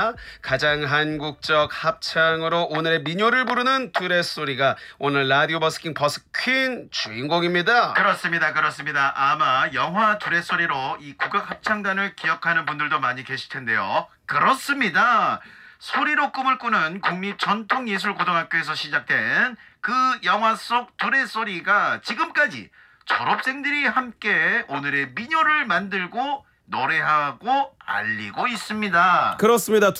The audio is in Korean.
있습니다. 가장 한국적 합창으로 오늘의 민요를 부르는 드레소리가 오늘 라디오 버스킹 버스퀸 주인공입니다. 그렇습니다. 그렇습니다. 아마 영화 두레소리로 이 국악 합창단을 기억하는 분들도 많이 계실 텐데요. 그렇습니다. 소리로 꿈을 꾸는 국립전통예술고등학교에서 시작된 그 영화 속 두레소리가 지금까지 졸업생들이 함께 오늘의 민요를 만들고 노래하고 알리고 있습니다. 그렇습니다.